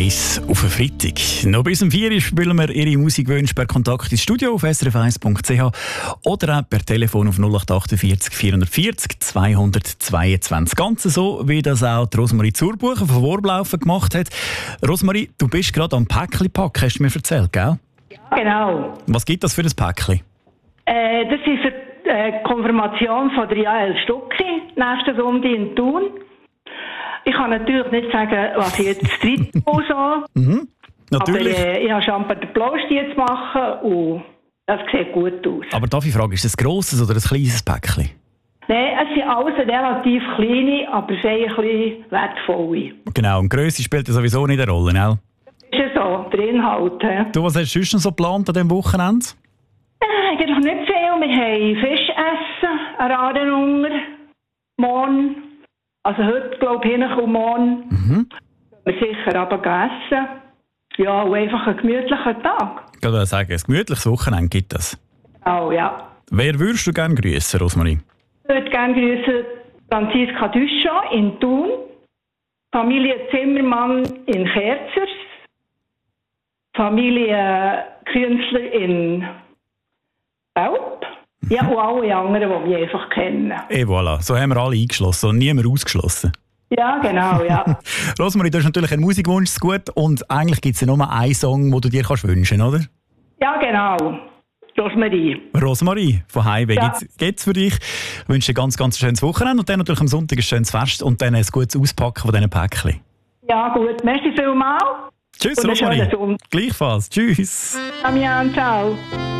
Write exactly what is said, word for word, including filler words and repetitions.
eins auf einen Freitag. Noch bis um vier Uhr spielen wir Ihre Musikwünsche per Kontakt ins Studio auf s r f eins punkt c h oder auch per Telefon auf null acht achtundvierzig vierhundertvierzig zweihundertzweiundzwanzig. Ganz so, wie das auch die Rosmarie Zurbucher von Worblaufen gemacht hat. Rosmarie, du bist gerade am Päckchen packen, hast du mir erzählt, gell? Ja, genau. Was gibt das für ein Päckchen? Äh, das ist die äh, Konfirmation von der Jael Stucki, nächsten Sonntag in Thun. Ich kann natürlich nicht sagen, was ich jetzt dritte so. Mhm, natürlich. Aber äh, ich habe schon den Blaustier zu machen und das sieht gut aus. Aber darf ich fragen, ist das ein grosses oder ein kleines Päckchen? Nein, es sind alles relativ kleine, aber sehr ein bisschen wertvolle. Genau, und Grösse spielt ja sowieso nicht eine Rolle, gell? Das ist ja so, der Inhalt. He? Du, was hast du sonst noch so geplant an diesem Wochenende? Äh, eigentlich nicht viel. Wir haben Fisch essen, einen Radenunger, morgen. Also heute, glaube ich, hin und morgen. Mhm. Wir sicher aber essen. Ja, und einfach einen gemütlichen Tag. Ich würde sagen, ein gemütliches Wochenende gibt es. Oh, ja. Wer würdest du gerne grüßen, Rosmarie? Ich würde gerne grüßen Franziska Duchamp in Thun, Familie Zimmermann in Kerzers, Familie Künstler in Belp. Ja, und alle anderen, die wir einfach kennen. Et voilà, so haben wir alle eingeschlossen und niemand ausgeschlossen. Ja, genau, ja. Rosmarie, du hast natürlich einen Musikwunsch zu gut und eigentlich gibt es ja nur einen Song, den du dir kannst wünschen kannst, oder? Ja, genau. Rosmarie. Rosmarie von Highway Ja. gibt es für dich. Ich wünsche dir ein ganz, ganz schönes Wochenende und dann natürlich am Sonntag ein schönes Fest und dann ein gutes Auspacken von diesen Päckchen. Ja, gut. Merci vielmals. Tschüss, Und einen Rosmarie. schönen Sonntag. Gleichfalls. Tschüss. Damian, ciao.